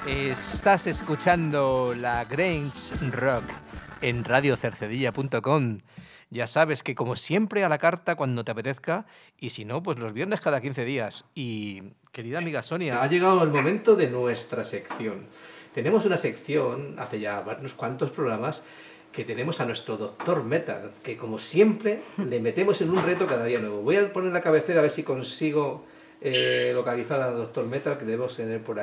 Estás escuchando la Grange Rock en radiocercedilla.com. Ya sabes que como siempre a la carta cuando te apetezca y si no, pues los viernes cada 15 días. Y querida amiga Sonia, ha llegado el momento de nuestra sección. Tenemos una sección, hace ya unos cuantos programas, que tenemos a nuestro Doctor Metal, que como siempre le metemos en un reto cada día nuevo. Voy a poner la cabecera a ver si consigo localizar al Doctor Metal que debemos tener por aquí.